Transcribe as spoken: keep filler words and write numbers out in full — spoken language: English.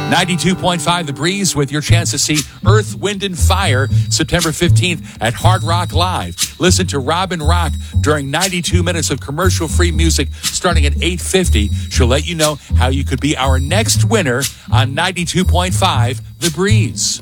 ninety-two point five The Breeze with your chance to see Earth, Wind, and Fire September fifteenth at Hard Rock Live. Listen to Robin Rock during ninety-two minutes of commercial-free music starting at eight fifty. She'll let you know how you could be our next winner on ninety-two point five The Breeze.